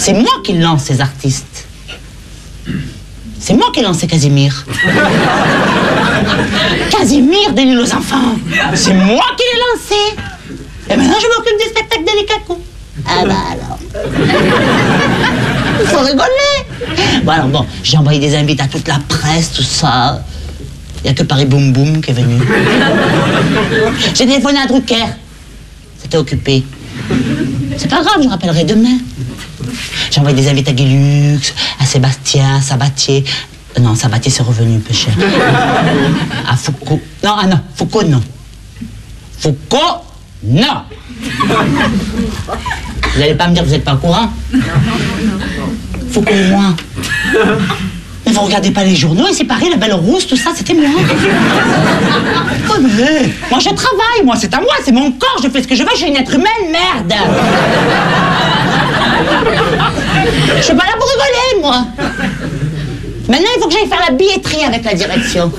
C'est moi qui lance ces artistes. C'est moi qui ai lancé Casimir. Casimir de l'île aux enfants. C'est moi qui l'ai lancé. Et maintenant, je m'occupe des spectacles de Lukaku. Ah bah alors. Il faut rigoler. Bon alors bon, j'ai envoyé des invites à toute la presse, tout ça. Il n'y a que Paris Boum Boum qui est venu. J'ai téléphoné à Drucker. C'était occupé. C'est pas grave, je rappellerai demain. J'ai envoyé des invites à Guilux, à Sébastien, Sabatier. Non, Sabatier, c'est revenu un peu cher. À Foucault. Non, ah non, Foucault, non. Foucault, non. Vous n'allez pas me dire que vous n'êtes pas au courant? Foucault et moi. Mais vous regardez pas les journaux, et c'est pareil, la Belle Rousse, tout ça, c'était moi. Oh, mais moi, je travaille, moi, c'est à moi, c'est mon corps, je fais ce que je veux, je suis une être humaine, merde. Je suis pas là pour rigoler, moi. Maintenant, il faut que j'aille faire la billetterie avec la direction.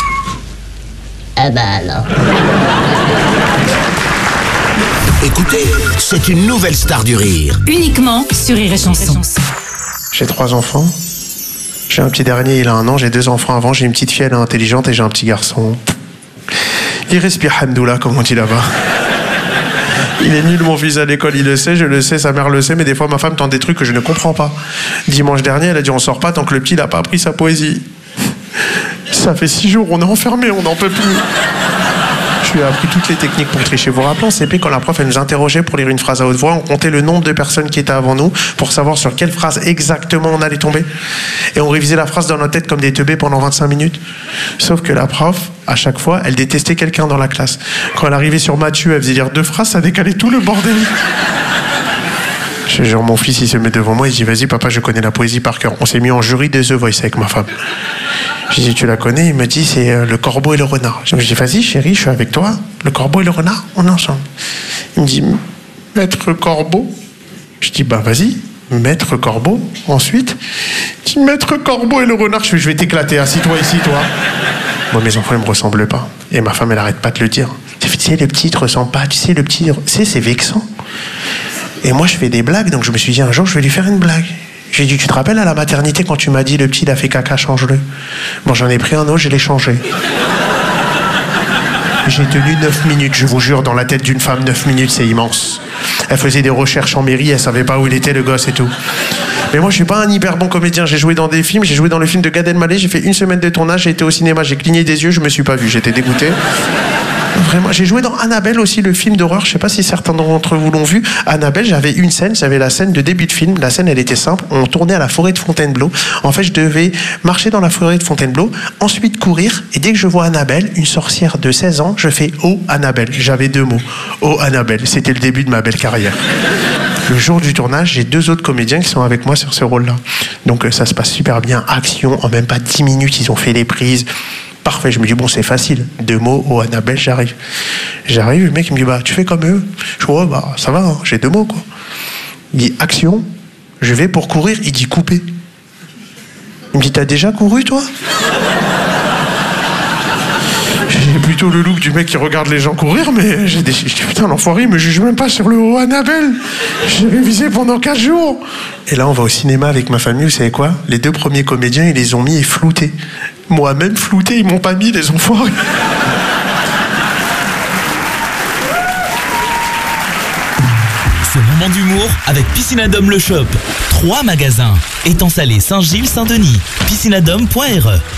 Ah bah alors. Écoutez, c'est une nouvelle star du rire. Uniquement sur Rire et Chanson. J'ai 3 enfants. J'ai un petit dernier, il a 1 an. J'ai 2 enfants avant. J'ai une petite fille, elle est intelligente, et j'ai un petit garçon. Il respire hamdoullah, comme on dit là-bas. Il est nul, mon fils, à l'école, il le sait, je le sais, sa mère le sait, mais des fois, ma femme tente des trucs que je ne comprends pas. Dimanche dernier, elle a dit on sort pas tant que le petit n'a pas appris sa poésie. Ça fait 6 jours, on est enfermés, on n'en peut plus. Je lui ai appris toutes les techniques pour tricher. Vous vous rappelez en CP, quand la prof elle nous interrogeait pour lire une phrase à haute voix, on comptait le nombre de personnes qui étaient avant nous pour savoir sur quelle phrase exactement on allait tomber. Et on révisait la phrase dans notre tête comme des teubés pendant 25 minutes. Sauf que la prof, à chaque fois, elle détestait quelqu'un dans la classe. Quand elle arrivait sur Mathieu, elle faisait lire 2 phrases, ça décalait tout le bordel. Genre, mon fils, il se met devant moi, il dit vas-y papa, je connais la poésie par cœur. On s'est mis en jury de The Voice avec ma femme. Je dis tu la connais? Il me dit c'est le corbeau et le renard. Je dis vas-y chérie, je suis avec toi. Le corbeau et le renard, on est ensemble. Il me dit maître corbeau. Je dis bah vas-y, maître corbeau. Ensuite, il dit maître corbeau et le renard. Je vais t'éclater, assis-toi ici toi. Moi mes enfants ils me ressemblent pas. Et ma femme elle arrête pas de le dire. Tu sais le petit il te ressemble pas, tu sais le petit, tu sais c'est vexant. Et moi, je fais des blagues, donc je me suis dit, un jour, je vais lui faire une blague. J'ai dit, tu te rappelles à la maternité quand tu m'as dit, le petit, il a fait caca, change-le. Bon, j'en ai pris un autre, je l'ai changé. J'ai tenu 9 minutes, je vous jure, dans la tête d'une femme, 9 minutes, c'est immense. Elle faisait des recherches en mairie, elle savait pas où il était, le gosse et tout. Mais moi, je suis pas un hyper bon comédien. J'ai joué dans des films, j'ai joué dans le film de Gad Elmaleh, j'ai fait 1 semaine de tournage, j'ai été au cinéma, j'ai cligné des yeux, je me suis pas vu, j'étais dégoûté. Vraiment, j'ai joué dans Annabelle aussi, le film d'horreur. Je sais pas si certains d'entre vous l'ont vu. Annabelle, j'avais une scène, j'avais la scène de début de film. La scène, elle était simple. On tournait à la forêt de Fontainebleau. En fait, je devais marcher dans la forêt de Fontainebleau, ensuite courir. Et dès que je vois Annabelle, une sorcière de 16 ans, je fais oh Annabelle. J'avais 2 mots. Oh Annabelle. C'était le début de ma belle carrière. Le jour du tournage, j'ai 2 autres comédiens qui sont avec moi sur ce rôle-là. Donc ça se passe super bien. Action, en même pas 10 minutes, ils ont fait les prises. Parfait, je me dis bon c'est facile, 2 mots, oh Annabelle, j'arrive, le mec il me dit bah tu fais comme eux, je dis oh bah ça va, hein, j'ai 2 mots quoi. Il dit action, je vais pour courir, il dit couper. Il me dit t'as déjà couru toi? J'ai plutôt le look du mec qui regarde les gens courir, mais je dis putain l'enfoiré il me juge même pas sur le oh Annabelle, j'ai révisé pendant 4 jours. Et là on va au cinéma avec ma famille, vous savez quoi? Les 2 premiers comédiens ils les ont mis et floutés. Moi-même flouté, ils m'ont pas mis les enfoirés. Ce moment d'humour avec Piscinadome le Shop. 3 magasins. Étang Salé, Saint-Gilles, Saint-Denis. Piscinadome.re